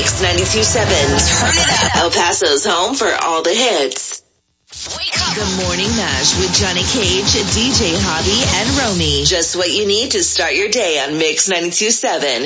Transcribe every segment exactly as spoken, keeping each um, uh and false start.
Mix ninety-two point seven. Turn it up. El Paso's home for all the hits. Wake up. The Morning Mash with Johnny Cage, D J Hobby, and Romy. Just what you need to start your day on Mix ninety-two point seven.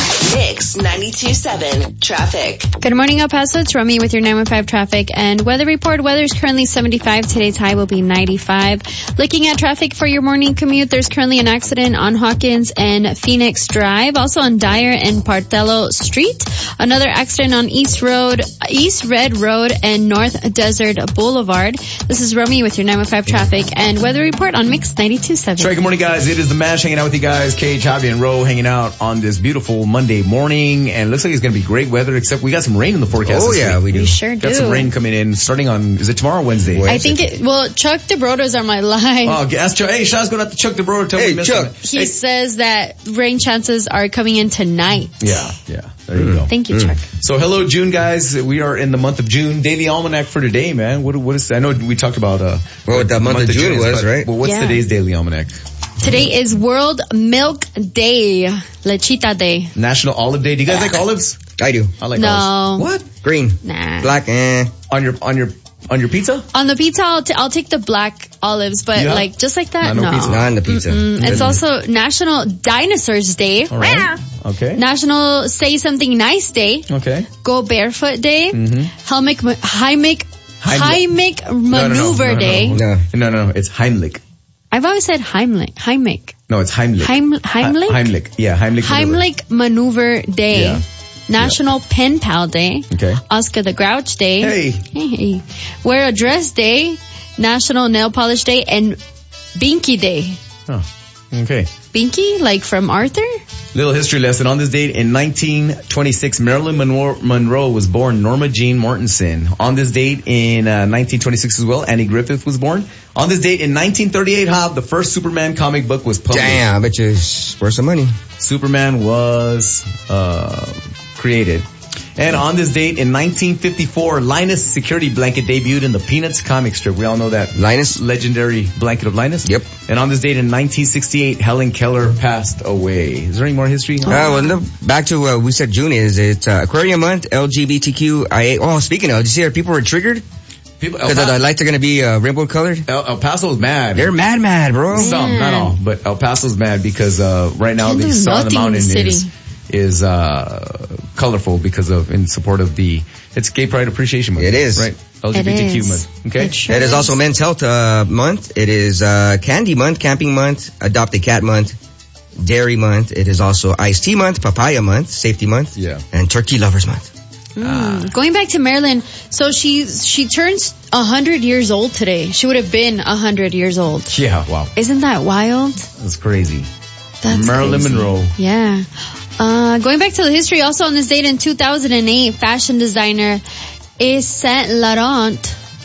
Mix ninety-two point seven. Traffic. Good morning, El Paso. It's Romy with your nine one five traffic and weather report. Weather is currently seventy-five. Today's high will be ninety-five. Looking at traffic for your morning commute, there's currently an accident on Hawkins and Phoenix Drive. Also on Dyer and Partello Street. Another accident on East Road, East Red Road and North Desert Boulevard. This is Romy with your nine one five traffic and weather report on Mix ninety-two point seven. Right, good morning, guys. It is the Mash hanging out with you guys. Cage, Javi, and Ro hanging out on this beautiful Monday morning. And it looks like it's going to be great weather, except we got some rain in the forecast. Oh, this yeah, week. we do. We sure do. Got some rain coming in starting on, is it tomorrow or Wednesday? I think it, well, Chuck DeBroto's on my line. Oh, ask Chuck. Hey, Shaw's going out to Chuck DeBroto. Tell Hey, me you missed Chuck. him. He Hey. says that rain chances are coming in tonight. Yeah, yeah. There you go. Thank you, Chuck. So hello, June, guys. We are in the month of June. Daily Almanac for today, man. What, what is, I know we talked about, uh, Well, what the month of June is, was, but- right? Well, what's Yeah. today's Daily Almanac? Today is World Milk Day. Lechita Day. National Olive Day. Do you guys like olives? I do. I like No. olives. What? Green. Nah. Black, eh. On your, on your, on your pizza? On the pizza, I'll, t- I'll take the black olives, but Yeah? like just like that, Not no no. pizza. Not on the pizza. Mm, it's also National Dinosaurs Day. All right. Okay. National Say Something Nice Day. Okay. Go Barefoot Day. Mm-hmm. Helmick, Heimlich, Heimlich No, no, no, Maneuver no, no, Day. No. No. no, no, no. It's Heimlich. I've always said Heimlich. Heimlich. No, it's Heimlich. Heim, Heimlich? He- Heimlich. Yeah, Heimlich. maneuver. Heimlich Maneuver Day. Yeah. National Pen Pal Day. Okay. Oscar the Grouch Day. Hey. Hey. Wear a Dress Day. National Nail Polish Day. And Binky Day. Oh, okay. Binky? Like from Arthur? Little history lesson. On this date in nineteen twenty-six, Marilyn Monroe, Monroe was born. Norma Jean Mortensen. On this date in uh, nineteen twenty-six as well, Annie Griffith was born. On this date in nineteen thirty-eight, Hob, the first Superman comic book was published. Damn, I bet you it's worth some money. Superman was uh created. And on this date in nineteen fifty-four, Linus Security Blanket debuted in the Peanuts comic strip. We all know that. Linus? Legendary blanket of Linus? Yep. And on this date in nineteen sixty-eight, Helen Keller passed away. Is there any more history? Uh, well, no, back to what we said June is. It's uh, Aquarium Month, L G B T Q I A. Oh, speaking of, did you see how people were triggered? People, El, Because the Pa- lights are going to be uh, rainbow colored? El, El Paso's mad. They're mad, mad, bro. Some, not all, but El Paso's mad because uh right now Can't the do sun on the nothing in mountain the city. is is uh colorful because of in support of the it's Gay Pride Appreciation Month. It is. Right. L G B T Q It is. month. Okay. It sure It is also Men's Health uh, Month. It is uh, Candy Month, Camping Month, Adopt a Cat Month, Dairy Month. It is also Iced Tea Month, Papaya Month, Safety Month, Yeah. and Turkey Lovers Month. Mm. Going back to Marilyn, so she she turns a hundred years old today. She would have been a hundred years old. Yeah, wow. Isn't that wild? That's crazy. That's Marilyn crazy. Monroe. Yeah. Uh, going back to the history, also on this date in two thousand eight, fashion designer Yves Saint Laurent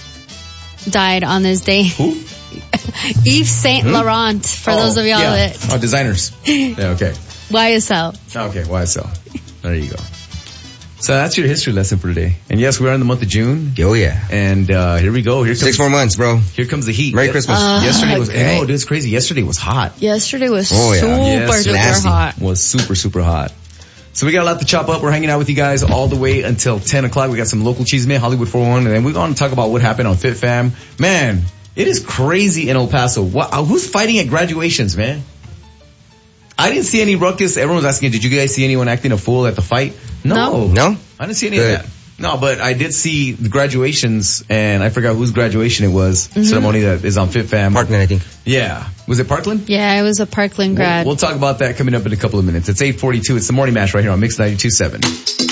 died on this day. Who? Yves Saint Laurent, for Oh, those of y'all yeah. that Oh, designers. Yeah, okay. Y S L. Okay, Y S L. There you go. So that's your history lesson for today. And yes, we are in the month of June. Oh, yeah. And uh here we go. Here comes Six more months, bro. Here comes the heat. Merry Ye- Christmas. Uh, Yesterday was great. oh, dude, it's crazy. Yesterday was hot. Yesterday was Oh, yeah. super Yes, duper nasty. hot. Was super, super hot. So we got a lot to chop up. We're hanging out with you guys all the way until ten o'clock. We got some local cheese man, Hollywood four oh one, and then we're going to talk about what happened on Fit Fam. Man, it is crazy in El Paso. What, uh, who's fighting at graduations, man? I didn't see any ruckus. Everyone was asking, did you guys see anyone acting a fool at the fight? No. No? I didn't see any Good. of that. No, but I did see the graduations, and I forgot whose graduation it was. Ceremony that is on Fit Fam. Parkland, I think. Yeah. Was it Parkland? Yeah, it was a Parkland grad. We'll, we'll talk about that coming up in a couple of minutes. It's eight forty-two. It's the Morning Mash right here on Mix ninety-two point seven.